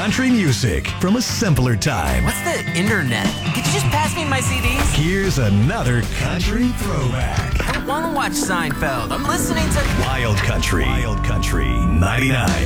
country music from a simpler time. What's the internet? Could you just pass me my CDs? Here's another country throwback. I don't want to watch Seinfeld. I'm listening to Wild Country. Wild Country 99.